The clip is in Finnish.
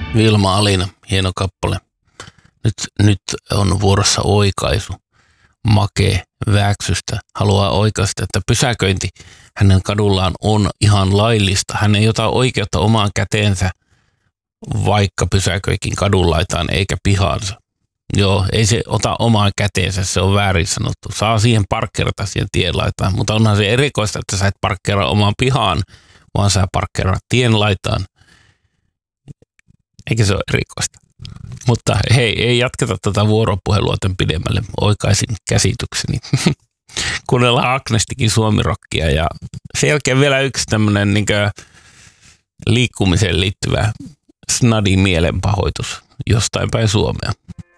Vilma Alina, hieno kappale. Nyt on vuorossa oikaisu. Make Vääksystä haluaa oikaista, että pysäköinti hänen kadullaan on ihan laillista. Hän ei ota oikeutta omaan käteensä, vaikka pysäköikin kadunlaitaan eikä pihaansa. Joo, ei se ota omaan käteensä, se on väärin sanottu. Saa siihen parkkeerata siihen tienlaitaan, mutta onhan se erikoista, että sä et parkkeera omaan pihaan, vaan sä parkkeerat tienlaitaan. Eikä se ole erikoista. Mutta hei, ei jatketa tätä vuoropuhelua tämän pidemmälle. Oikaisin käsitykseni. Kuunnellaan Agnestikin suomirokkia ja sen jälkeen vielä yksi tämmöinen liikkumiseen liittyvä snadi mielenpahoitus jostain päin Suomea.